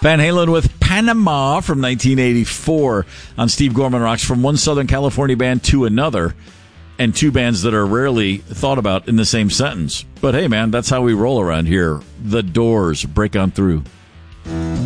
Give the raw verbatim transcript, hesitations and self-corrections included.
Van Halen with Panama from nineteen eighty-four on Steve Gorman Rocks, from one Southern California band to another, and two bands that are rarely thought about in the same sentence. But hey, man, that's how we roll around here. The Doors, Break On Through.